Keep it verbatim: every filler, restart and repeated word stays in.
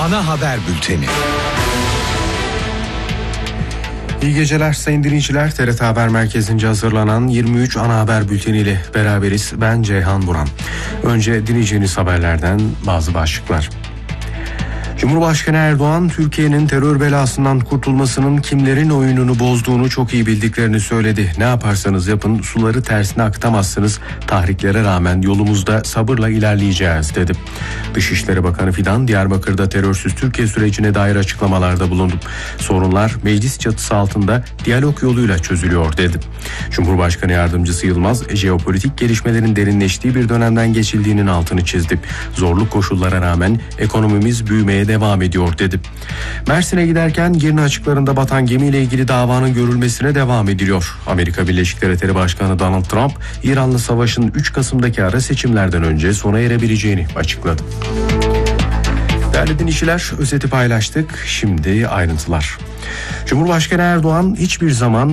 Ana haber bülteni. İyi geceler sayın dinleyiciler. T R T Haber Merkezi'nce hazırlanan yirmi üç ana haber bülteniyle beraberiz. Ben Ceyhan Buran. Önce dinleyeceğiniz haberlerden bazı başlıklar. Cumhurbaşkanı Erdoğan, Türkiye'nin terör belasından kurtulmasının kimlerin oyununu bozduğunu çok iyi bildiklerini söyledi. Ne yaparsanız yapın suları tersine akıtamazsınız. Tahriklere rağmen yolumuzda sabırla ilerleyeceğiz dedi. Dışişleri Bakanı Fidan, Diyarbakır'da terörsüz Türkiye sürecine dair açıklamalarda bulundu. Sorunlar meclis çatısı altında diyalog yoluyla çözülüyor dedi. Cumhurbaşkanı Yardımcısı Yılmaz, jeopolitik gelişmelerin derinleştiği bir dönemden geçildiğinin altını çizdi. Zorlu koşullara rağmen ekonomimiz büyümeye devam ediyor dedi. Mersin'e giderken Girne açıklarında batan gemiyle ilgili davanın görülmesine devam ediliyor. Amerika Birleşik Devletleri Başkanı Donald Trump, İran'la savaşın üç Kasım'daki ara seçimlerden önce sona erebileceğini açıkladı. Değerli dinleyiciler, özeti paylaştık. Şimdi ayrıntılar. Cumhurbaşkanı Erdoğan hiçbir zaman